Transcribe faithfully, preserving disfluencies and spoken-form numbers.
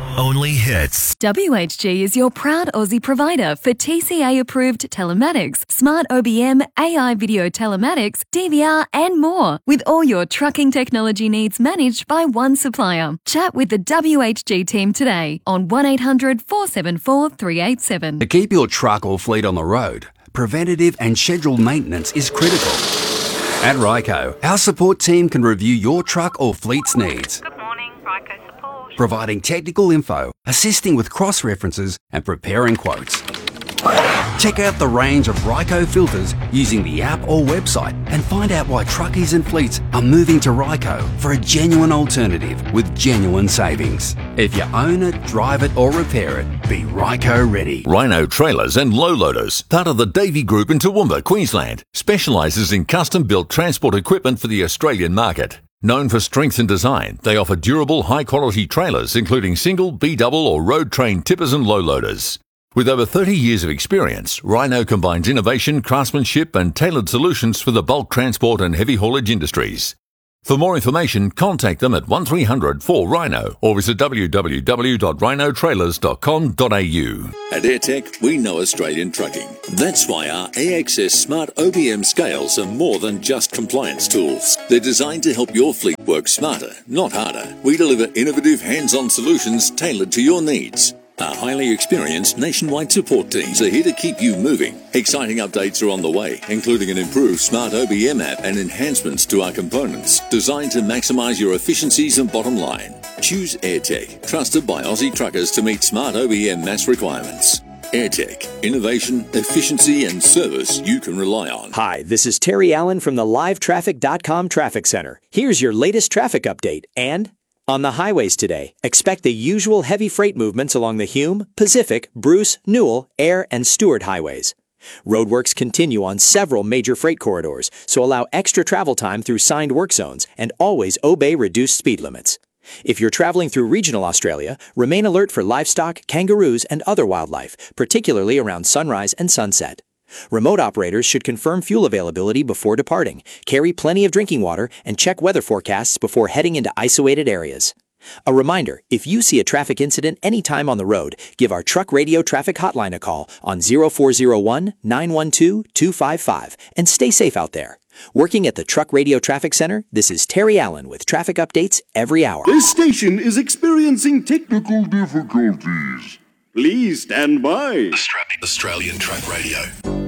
Only hits. W H G is your proud Aussie provider for T C A-approved telematics, smart O B M, A I video telematics, D V R and more, with all your trucking technology needs managed by one supplier. Chat with the W H G team today on one eight hundred four seven four three eight seven. To keep your truck or fleet on the road, preventative and scheduled maintenance is critical. At Ryco, our support team can review your truck or fleet's needs. Good morning, Ryco Support. Providing technical info, assisting with cross-references and preparing quotes. Check out the range of Ryco filters using the app or website and find out why truckies and fleets are moving to Ryco for a genuine alternative with genuine savings. If you own it, drive it or repair it, be Ryco ready. Rhino Trailers and Low Loaders, part of the Davey Group in Toowoomba, Queensland, specialises in custom-built transport equipment for the Australian market. Known for strength and design, they offer durable, high-quality trailers including single, B-double or road-trained tippers and low loaders. With over thirty years of experience, Rhino combines innovation, craftsmanship and tailored solutions for the bulk transport and heavy haulage industries. For more information, contact them at one three hundred four Rhino or visit w w w dot rhino trailers dot com dot a u. At AirTech, we know Australian trucking. That's why our A X S Smart O B M scales are more than just compliance tools. They're designed to help your fleet work smarter, not harder. We deliver innovative hands-on solutions tailored to your needs. Our highly experienced nationwide support teams are here to keep you moving. Exciting updates are on the way, including an improved Smart O B M app and enhancements to our components designed to maximise your efficiencies and bottom line. Choose AirTech, trusted by Aussie truckers to meet Smart O B M mass requirements. AirTech, innovation, efficiency and service you can rely on. Hi, this is Terry Allen from the live traffic dot com Traffic Center. Here's your latest traffic update and... on the highways today, expect the usual heavy freight movements along the Hume, Pacific, Bruce, Newell, Ayr, and Stewart highways. Roadworks continue on several major freight corridors, so allow extra travel time through signed work zones and always obey reduced speed limits. If you're traveling through regional Australia, remain alert for livestock, kangaroos, and other wildlife, particularly around sunrise and sunset. Remote operators should confirm fuel availability before departing, carry plenty of drinking water, and check weather forecasts before heading into isolated areas. A reminder, if you see a traffic incident anytime on the road, give our Truck Radio Traffic Hotline a call on zero four zero one, nine one two, two five five and stay safe out there. Working at the Truck Radio Traffic Center, this is Terry Allen with traffic updates every hour. This station is experiencing technical difficulties. Please stand by. Australian Truck Radio.